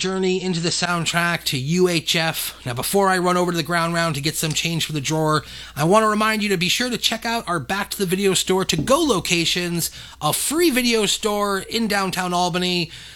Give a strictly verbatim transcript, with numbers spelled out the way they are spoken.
journey into the soundtrack to U H F. Now, before I run over to the ground round to get some change for the drawer, I want to remind you to be sure to check out our Back to the Video Store to-go locations, a free video store in downtown Albany.